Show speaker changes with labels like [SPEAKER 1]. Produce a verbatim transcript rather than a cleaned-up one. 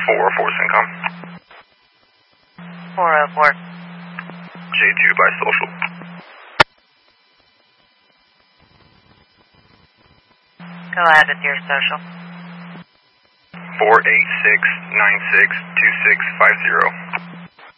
[SPEAKER 1] four oh four Syncom.
[SPEAKER 2] four oh four.
[SPEAKER 1] J two by social.
[SPEAKER 2] Go ahead with your social.
[SPEAKER 1] four eight six nine six two six five zero.